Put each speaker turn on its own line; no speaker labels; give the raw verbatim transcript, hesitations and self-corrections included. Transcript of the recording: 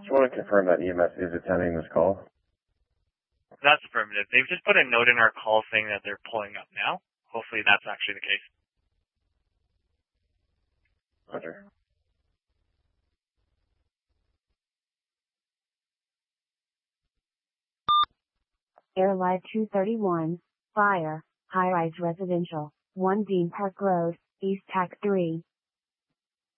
Just want to confirm that E M S is attending this call.
That's affirmative. They've just put a note in our call saying that they're pulling up now. Hopefully that's actually the case.
Roger.
Air Live two thirty-one, fire, high-rise residential, one Dean Park Road, East Tac three.